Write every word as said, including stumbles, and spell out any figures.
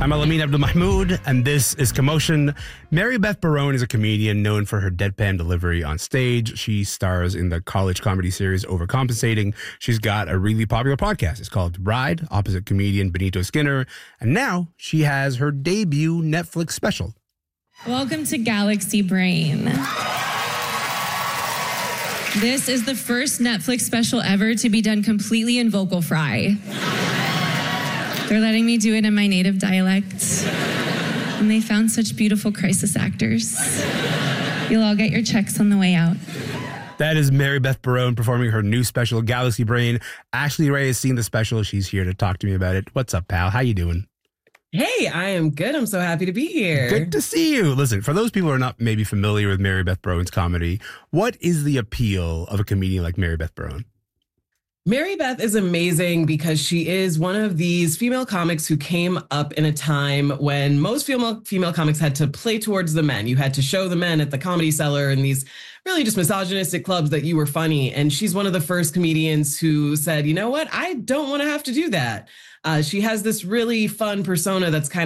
I'm Alameen Abdul Mahmood, and this is Commotion. Mary Beth Barone is a comedian known for her deadpan delivery on stage. She stars in the college comedy series Overcompensating. She's got a really popular podcast. It's called Ride, opposite comedian Benito Skinner. And now she has her debut Netflix special. Welcome to Galaxy Brain. This is the first Netflix special ever to be done completely in vocal fry. They're letting me do it in my native dialect. And they found such beautiful crisis actors. You'll all get your checks on the way out. That is Mary Beth Barone performing her new special, Galaxy Brain. Ashley Ray has seen the special. She's here to talk to me about it. What's up, pal? How you doing? Hey, I am good. I'm so happy to be here. Good to see you. Listen, for those people who are not maybe familiar with Mary Beth Barone's comedy, what is the appeal of a comedian like Mary Beth Barone? Mary Beth is amazing because she is one of these female comics who came up in a time when most female female comics had to play towards the men. You had to show the men at the Comedy Cellar and these really just misogynistic clubs that you were funny. And she's one of the first comedians who said, you know what? I don't want to have to do that. Uh, she has this really fun persona that's kind